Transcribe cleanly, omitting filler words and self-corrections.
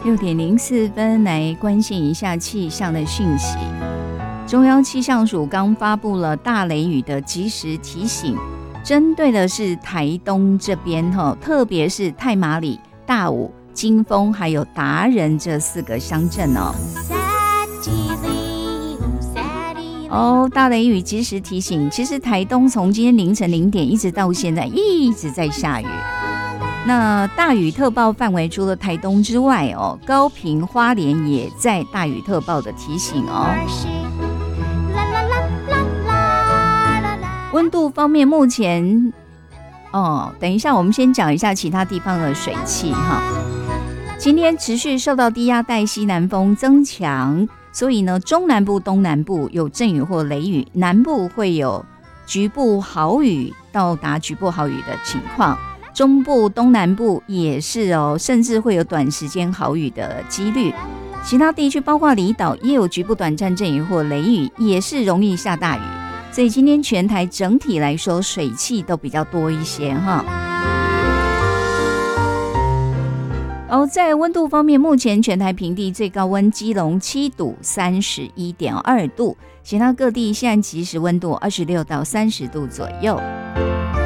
6:04来关心一下气象的讯息。中央气象署刚发布了大雷雨的即时提醒，针对的是台东这边，特别是太麻里、大武、金峰还有达人这4个乡镇大雷雨即时提醒，其实台东从今天凌晨0点一直到现在一直在下雨。那大雨特报范围除了台东之外高屏、花莲也在大雨特报的提醒温度方面，目前等一下我们先讲一下其他地方的水汽今天持续受到低压带西南风增强，所以呢，中南部、东南部有阵雨或雷雨，南部会有局部豪雨到达局部豪雨的情况，中部、东南部也是甚至会有短时间豪雨的几率。其他地区包括离岛也有局部短暂阵雨或雷雨，也是容易下大雨。所以今天全台整体来说水汽都比较多一些在温度方面，目前全台平地最高温基隆7度 31.2 度，其他各地现在即时温度26到30度左右。